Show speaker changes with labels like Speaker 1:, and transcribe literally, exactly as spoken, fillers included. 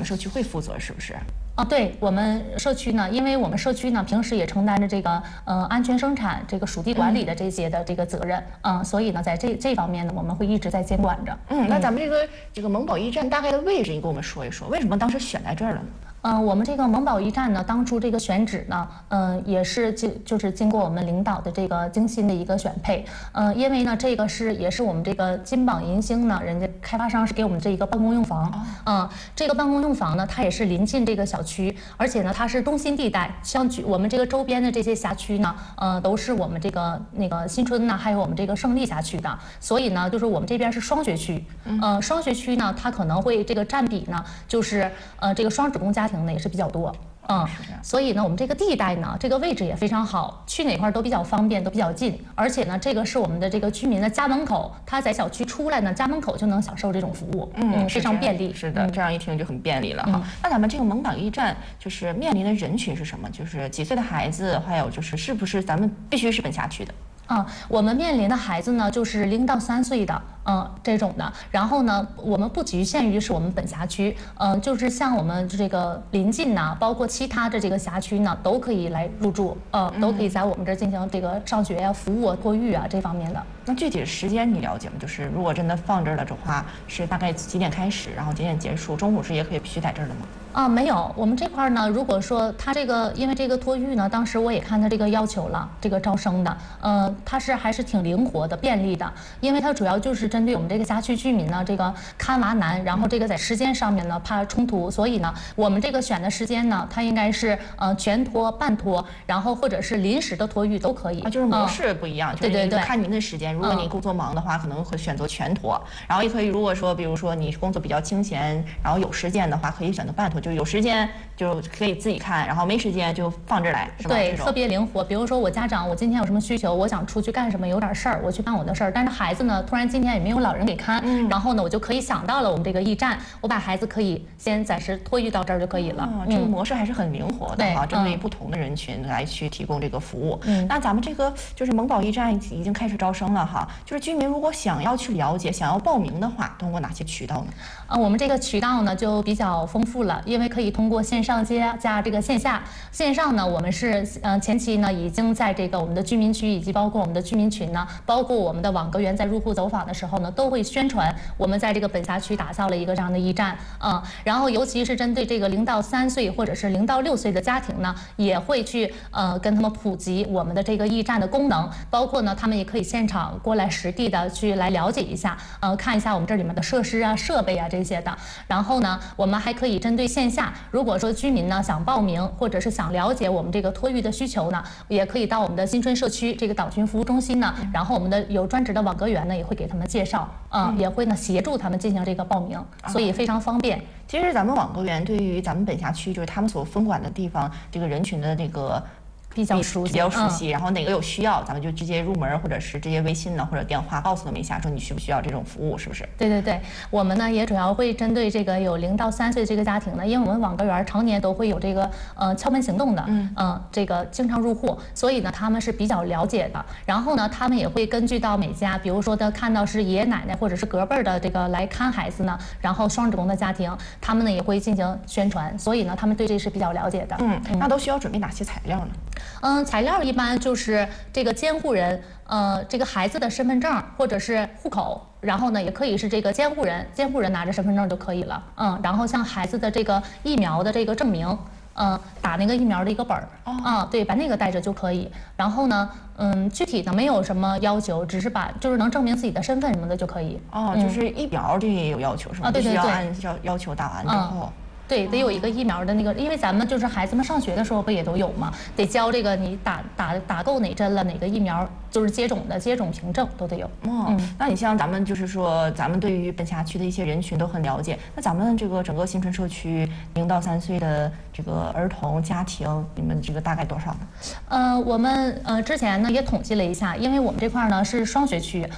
Speaker 1: 社区会负责，是不是？
Speaker 2: 啊，对我们社区呢，因为我们社区呢平时也承担着这个呃安全生产、这个属地管理的这些的这个责任，嗯，所以呢，在这这方面呢，我们会一直在监管着。
Speaker 1: 嗯，那咱们这个这个萌宝驿站大概的位置，你跟我们说一说，为什么当时选在这儿了呢？
Speaker 2: 嗯、呃，我们这个萌宝驿站呢，当初这个选址呢，嗯、呃，也是经就是经过我们领导的这个精心的一个选配，嗯、呃，因为呢，这个是也是我们这个金榜银星呢，人家开发商是给我们这一个办公用房，嗯、呃，这个办公用房呢，它也是临近这个小区，而且呢，它是中心地带，像我们这个周边的这些辖区呢，呃，都是我们这个那个新春呢，还有我们这个胜利辖区的，所以呢，就是我们这边是双学区，呃，双学区呢，它可能会这个占比呢，就是呃这个双职工家庭呢也是比较多。嗯，所以呢，我们这个地带呢，这个位置也非常好，去哪块都比较方便，都比较近。而且呢，这个是我们的这个居民的家门口，他在小区出来呢，家门口就能享受这种服务，嗯，嗯非常便利。
Speaker 1: 是的，嗯、这样一听就很便利了哈。嗯、那咱们这个萌宝驿站就是面临的人群是什么？就是几岁的孩子，还有就是是不是咱们必须是本辖区的？
Speaker 2: 啊、嗯，我们面临的孩子呢，就是零到三岁的，嗯，这种的。然后呢，我们不局限于是我们本辖区，嗯，就是像我们这个临近呢，包括其他的这个辖区呢，都可以来入住，呃，都可以在我们这儿进行这个上学呀、服务啊、托育啊这方面的。
Speaker 1: 那具体的时间你了解吗？就是如果真的放这儿了的话，是大概几点开始，然后几点结束？中午是也可以必须在这儿的吗？
Speaker 2: 啊，没有，我们这块呢，如果说他这个，因为这个托育呢，当时我也看他这个要求了，这个招生的，呃，它是还是挺灵活的、便利的，因为它主要就是针对我们这个辖区居民呢，这个看娃难，然后这个在时间上面呢怕冲突，所以呢，我们这个选的时间呢，它应该是呃全托、半托，然后或者是临时的托育都可以。
Speaker 1: 啊，就是模式不一样，
Speaker 2: 对对对，
Speaker 1: 看您的时间，如果你工作忙的话，可能会选择全托，然后也可以，如果说比如说你工作比较清闲，然后有时间的话，可以选择半托，就有时间就可以自己看，然后没时间就放这儿来，是吧？
Speaker 2: 对，特别灵活。比如说我家长，我今天有什么需求，我想出去干什么，有点事儿，我去办我的事儿。但是孩子呢，突然今天也没有老人给看，嗯、然后呢，我就可以想到了我们这个驿站，我把孩子可以先暂时托育到这儿就可以了。
Speaker 1: 哦、这个模式还是很灵活的哈，针对不同的人群来去提供这个服务。嗯，那咱们这个就是萌宝驿站已经开始招生了哈，就是居民如果想要去了解、想要报名的话，通过哪些渠道呢？
Speaker 2: 呃，我们这个渠道呢就比较丰富了，因为可以通过线上加加这个线下。线上呢，我们是呃前期呢已经在这个我们的居民区以及包括我们的居民群呢，包括我们的网格员在入户走访的时候呢，都会宣传我们在这个本辖区打造了一个这样的驿站啊、呃。然后尤其是针对这个零到三岁或者是零到六岁的家庭呢，也会去呃跟他们普及我们的这个驿站的功能，包括呢他们也可以现场过来实地的去来了解一下，呃看一下我们这里面的设施啊、设备啊这些的。然后呢，我们还可以针对线下，如果说居民呢想报名或者是想了解我们这个托育的需求呢，也可以到我们的新春社区这个岛群服务中心呢，然后我们的有专职的网格员呢也会给他们介绍，啊、呃，也会呢协助他们进行这个报名，所以非常方便。
Speaker 1: 其实咱们网格员对于咱们本辖区就是他们所分管的地方这个人群的这个。
Speaker 2: 比较熟悉，
Speaker 1: 比较熟悉，嗯、然后哪个有需要，咱们就直接入门，或者是直接微信呢，或者电话告诉他们一下，说你需不需要这种服务，是不是？
Speaker 2: 对对对，我们呢也主要会针对这个有零到三岁这个家庭呢，因为我们网格员常年都会有这个呃敲门行动的，嗯嗯、呃，这个经常入户，所以呢他们是比较了解的。然后呢，他们也会根据到每家，比如说的看到是爷爷奶奶或者是隔辈儿的这个来看孩子呢，然后双职工的家庭，他们呢也会进行宣传，所以呢他们对这是比较了解的。
Speaker 1: 嗯，那都需要准备哪些材料呢？
Speaker 2: 嗯，材料一般就是这个监护人，呃，这个孩子的身份证或者是户口，然后呢，也可以是这个监护人，监护人拿着身份证就可以了。嗯，然后像孩子的这个疫苗的这个证明，嗯，打那个疫苗的一个本儿，啊、哦，对，把那个带着就可以。然后呢，嗯，具体的没有什么要求，只是把就是能证明自己的身份什么的就可以。
Speaker 1: 哦，就是疫苗这也有要求是吗？
Speaker 2: 啊，对对对，
Speaker 1: 必须要按照要求打完之后。嗯
Speaker 2: 对，得有一个疫苗的那个，因为咱们就是孩子们上学的时候不也都有嘛，得交这个你打打打够哪针了，哪个疫苗就是接种的接种凭证都得有。
Speaker 1: 哦，嗯、那你像咱们就是说，咱们对于本辖区的一些人群都很了解，那咱们这个整个新春社区零到三岁的这个儿童家庭，你们这个大概多少呢？
Speaker 2: 呃，我们呃之前呢也统计了一下，因为我们这块呢是双学区。